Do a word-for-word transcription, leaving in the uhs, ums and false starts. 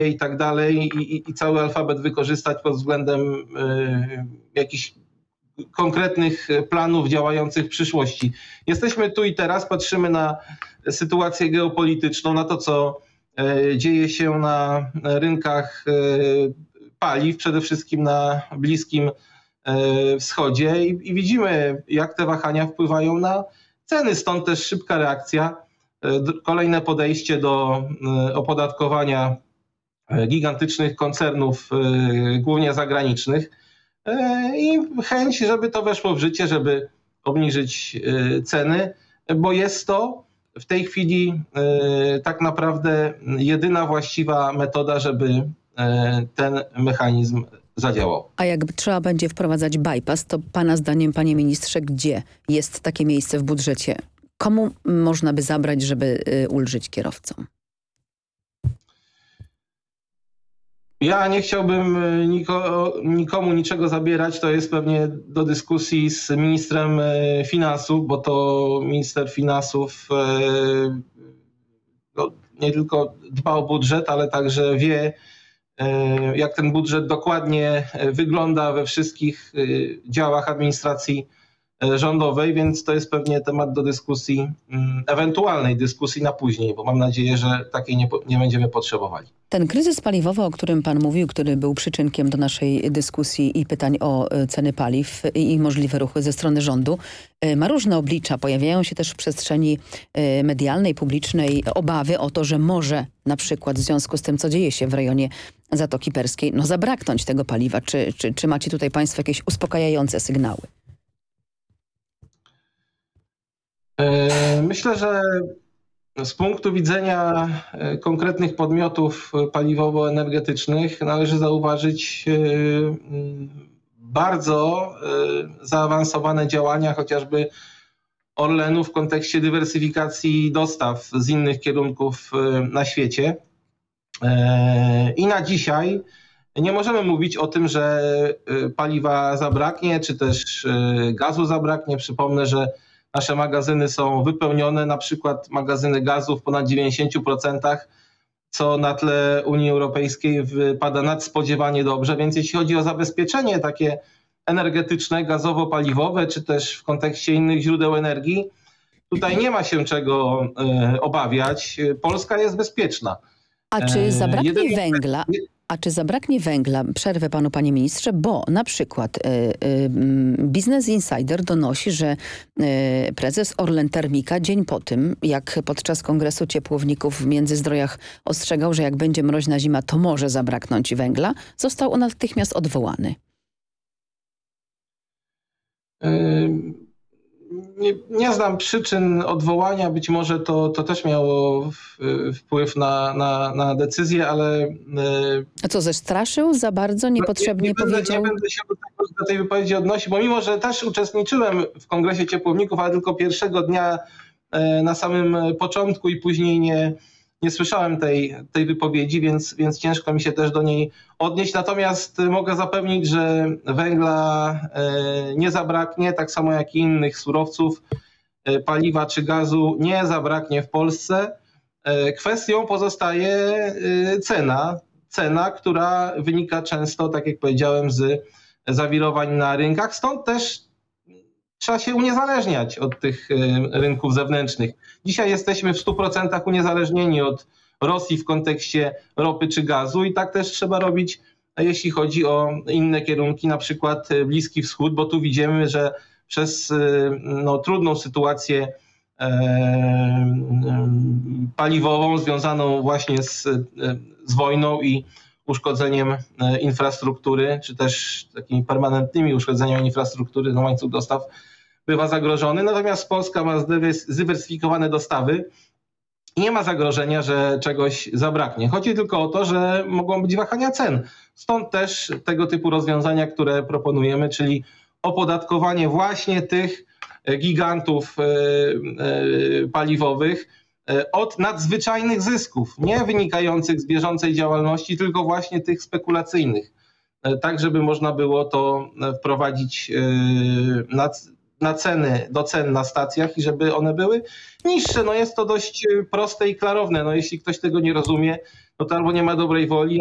i tak dalej i, i, i cały alfabet wykorzystać pod względem y, jakichś konkretnych planów działających w przyszłości. Jesteśmy tu i teraz, patrzymy na sytuację geopolityczną, na to, co y, dzieje się na rynkach y, paliw, przede wszystkim na Bliskim y, Wschodzie i, i widzimy, jak te wahania wpływają na ceny, stąd też szybka reakcja, y, kolejne podejście do y, opodatkowania gigantycznych koncernów, głównie zagranicznych i chęć, żeby to weszło w życie, żeby obniżyć ceny, bo jest to w tej chwili tak naprawdę jedyna właściwa metoda, żeby ten mechanizm zadziałał. A jak trzeba będzie wprowadzać bypass, to pana zdaniem, panie ministrze, gdzie jest takie miejsce w budżecie? Komu można by zabrać, żeby ulżyć kierowcom? Ja nie chciałbym niko, nikomu niczego zabierać. To jest pewnie do dyskusji z ministrem finansów, bo to minister finansów no, nie tylko dba o budżet, ale także wie, jak ten budżet dokładnie wygląda we wszystkich działach administracji rządowej, więc to jest pewnie temat do dyskusji, ewentualnej dyskusji na później, bo mam nadzieję, że takiej nie, nie będziemy potrzebowali. Ten kryzys paliwowy, o którym pan mówił, który był przyczynkiem do naszej dyskusji i pytań o ceny paliw i możliwe ruchy ze strony rządu, ma różne oblicza. Pojawiają się też w przestrzeni medialnej, publicznej obawy o to, że może na przykład w związku z tym, co dzieje się w rejonie Zatoki Perskiej, no zabraknąć tego paliwa. Czy, czy, czy macie tutaj państwo jakieś uspokajające sygnały? Myślę, że z punktu widzenia konkretnych podmiotów paliwowo-energetycznych należy zauważyć bardzo zaawansowane działania chociażby Orlenu w kontekście dywersyfikacji dostaw z innych kierunków na świecie. I na dzisiaj nie możemy mówić o tym, że paliwa zabraknie, czy też gazu zabraknie. Przypomnę, że nasze magazyny są wypełnione, na przykład magazyny gazu w ponad dziewięćdziesięciu procentach, co na tle Unii Europejskiej wypada nadspodziewanie dobrze. Więc jeśli chodzi o zabezpieczenie takie energetyczne, gazowo-paliwowe, czy też w kontekście innych źródeł energii, tutaj nie ma się czego e, obawiać. Polska jest bezpieczna. A czy zabraknie Jedynie... węgla? A czy zabraknie węgla? Przerwę panu, panie ministrze, bo na przykład y, y, Business Insider donosi, że y, prezes Orlen Termika dzień po tym, jak podczas kongresu ciepłowników w Międzyzdrojach ostrzegał, że jak będzie mroźna zima, to może zabraknąć węgla, został on natychmiast odwołany. Y Nie, nie znam przyczyn odwołania, być może to, to też miało wpływ na, na, na decyzję, ale... A co, zestraszył za bardzo, niepotrzebnie nie, nie powiedział? Będę, nie będę się do, tego, do tej wypowiedzi odnosił, bo mimo, że też uczestniczyłem w Kongresie Ciepłowników, ale tylko pierwszego dnia na samym początku i później nie, nie słyszałem tej, tej wypowiedzi, więc, więc ciężko mi się też do niej odnieść. Natomiast mogę zapewnić, że węgla nie zabraknie, tak samo jak i innych surowców, paliwa czy gazu nie zabraknie w Polsce. Kwestią pozostaje cena, cena, która wynika często, tak jak powiedziałem, z zawirowań na rynkach. Stąd też trzeba się uniezależniać od tych rynków zewnętrznych. Dzisiaj jesteśmy w stu procentach uniezależnieni od Rosji w kontekście ropy czy gazu i tak też trzeba robić, jeśli chodzi o inne kierunki, na przykład Bliski Wschód, bo tu widzimy, że przez no, trudną sytuację e, paliwową związaną właśnie z, z wojną i uszkodzeniem infrastruktury, czy też takimi permanentnymi uszkodzeniami infrastruktury, no łańcuch dostaw bywa zagrożony. Natomiast Polska ma zdywersyfikowane dostawy i nie ma zagrożenia, że czegoś zabraknie. Chodzi tylko o to, że mogą być wahania cen. Stąd też tego typu rozwiązania, które proponujemy, czyli opodatkowanie właśnie tych gigantów paliwowych od nadzwyczajnych zysków, nie wynikających z bieżącej działalności, tylko właśnie tych spekulacyjnych. Tak, żeby można było to wprowadzić na, na ceny, do cen na stacjach i żeby one były niższe. No jest to dość proste i klarowne. No jeśli ktoś tego nie rozumie, no to albo nie ma dobrej woli,